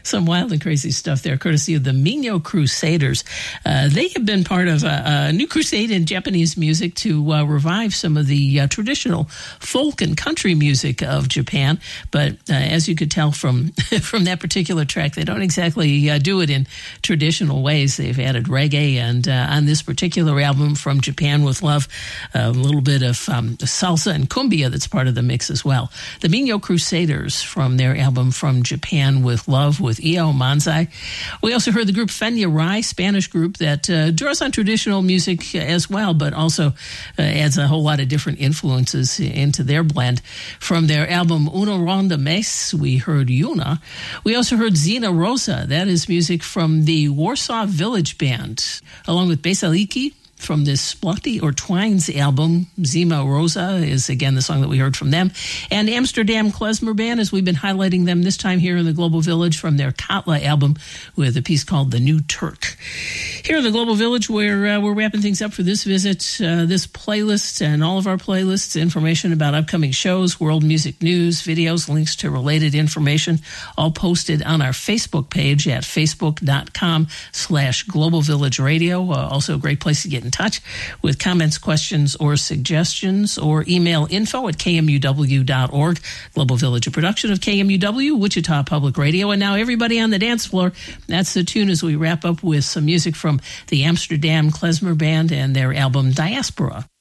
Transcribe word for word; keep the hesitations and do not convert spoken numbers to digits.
Some wild and crazy stuff there, courtesy of the Minyo Crusaders. Uh, they have been part of a, a new crusade in Japanese music to uh, revive some of the uh, traditional folk and country music of Japan. But uh, as you could tell from from that particular track, they don't exactly uh, do it in traditional ways. They've added reggae, and uh, on this particular album, From Japan with Love, a little bit of um, salsa and cumbia that's part of the mix as well. The Minyo Crusaders from their album From Japan with Love with Io Manzai. We also heard the group Fenya Rai, Spanish group that uh, draws on traditional music as well, but also uh, adds a whole lot of different influences into their blend. From their album Una Ronda Mes, we heard Yuna. We also heard Zina Rosa. That is music from the Warsaw Village Band, along with Besaliki. From this Splotty or Twines album, Zima Rosa is, again, the song that we heard from them. And Amsterdam Klezmer Band, as we've been highlighting them this time here in the Global Village, from their Katla album with a piece called The New Turk. Here in the Global Village, where uh, we're wrapping things up for this visit, uh, this playlist and all of our playlists, information about upcoming shows, world music news, videos, links to related information, all posted on our Facebook page at facebook.com slash Global Village Radio. Uh, also a great place to get in touch with comments, questions, or suggestions, or email info at k m u w dot org. Global Village, a production of K M U W, Wichita Public Radio. And now everybody on the dance floor, that's the tune as we wrap up with some music from the Amsterdam Klezmer Band and their album Diaspora.